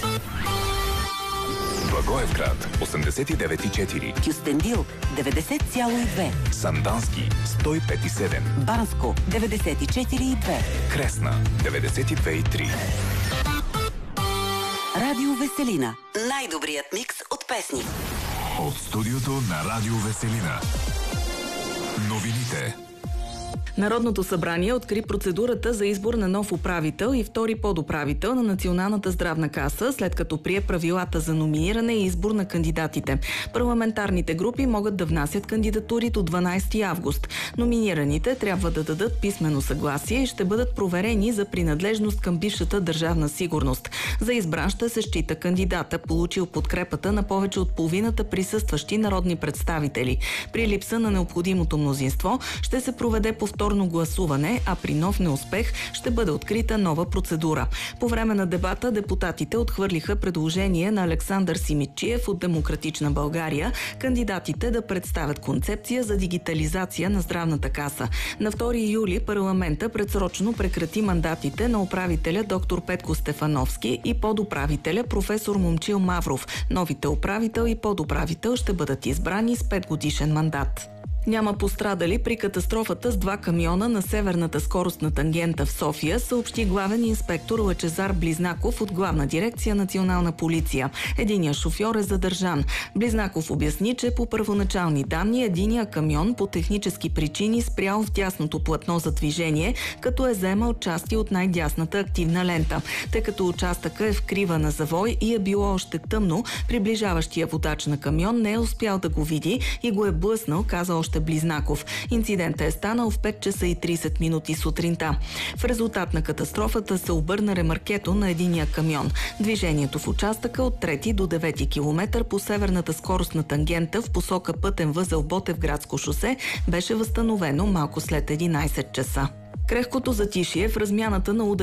Благоевград 89,4, Кюстендил 90,2, Сандански 105,7, Банско 94,2, Кресна 92,3. Радио Веселина. Най-добрият микс от песни. От студиото на Радио Веселина. Новините. Народното събрание откри процедурата за избор на нов управител и втори подуправител на Националната здравна каса, след като прие правилата за номиниране и избор на кандидатите. Парламентарните групи могат да внасят кандидатури до 12 август. Номинираните трябва да дадат писмено съгласие и ще бъдат проверени за принадлежност към бившата държавна сигурност. За избран ще се счита кандидата, получил подкрепата на повече от половината присъстващи народни представители. При липса на необходимото мнозинство ще се проведе повторно гласуване, а при нов неуспех ще бъде открита нова процедура. По време на дебата депутатите отхвърлиха предложение на Александър Симидчиев от Демократична България кандидатите да представят концепция за дигитализация на здравната каса. На 2 юли парламента предсрочно прекрати мандатите на управителя доктор Петко Стефановски и подуправителя професор Момчил Мавров. Новите управител и подуправител ще бъдат избрани с 5-годишен мандат. Няма пострадали при катастрофата с 2 камиона на северната скоростна тангента в София, съобщи главен инспектор Лъчезар Близнаков от Главна дирекция Национална полиция. Единият шофьор е задържан. Близнаков обясни, че по първоначални данни единият камион по технически причини спрял в дясното платно за движение, като е заемал части от най-дясната активна лента. Тъй като участъка е в крива на завой и е било още тъмно, приближаващия водач на камион не е успял да го види и го е блъснал, каза още Близнаков. Инцидентът е станал в 5 часа и 30 минути сутринта. В резултат на катастрофата се обърна ремаркето на единия камион. Движението в участъка от 3 до 9 км по северната скоростна тангента в посока пътен възел Ботевградско шосе беше възстановено малко след 11 часа. Крехкото затишие в размяната на